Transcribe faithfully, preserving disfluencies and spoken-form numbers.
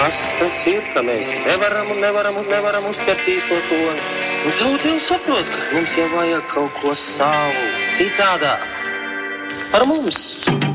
kas tas ir, ka mēs nevaram un nevaram un nevaram uzķertīs no to. Nu, tauta jau saprot, ka mums jau vajag kaut ko savu, citādāk. Par mums!